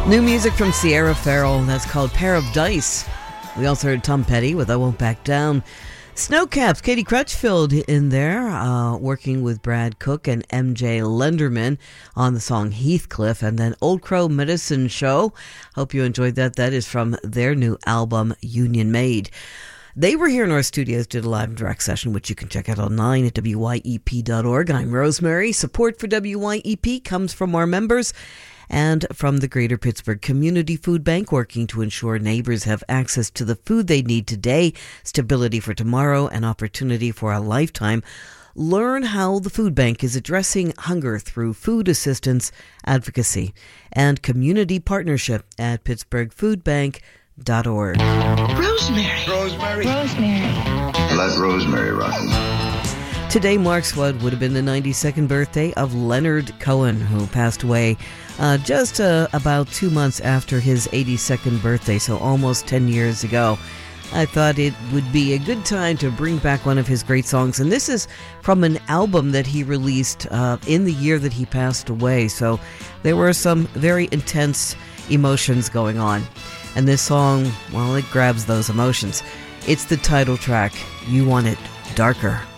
New music from Sierra Farrell, that's called Pair of Dice. We also heard Tom Petty with I Won't Back Down. Snowcaps, Katie Crutchfield in there, working with Brad Cook and MJ Lenderman on the song Heathcliff. And then Old Crow Medicine Show. Hope you enjoyed that. That is from their new album, Union Made. They were here in our studios, did a live and direct session, which you can check out online at wyep.org. I'm Rosemary. Support for WYEP comes from our members and from the Greater Pittsburgh Community Food Bank, working to ensure neighbors have access to the food they need today, stability for tomorrow, and opportunity for a lifetime. Learn how the food bank is addressing hunger through food assistance, advocacy, and community partnership at pittsburghfoodbank.org. Rosemary. Rosemary. Rosemary. Let Rosemary rock. Today marks what would have been the 92nd birthday of Leonard Cohen, who passed away just about 2 months after his 82nd birthday, so almost 10 years ago. I thought it would be a good time to bring back one of his great songs, and this is from an album that he released in the year that he passed away, so there were some very intense emotions going on. And this song, well, it grabs those emotions. It's the title track, You Want It Darker.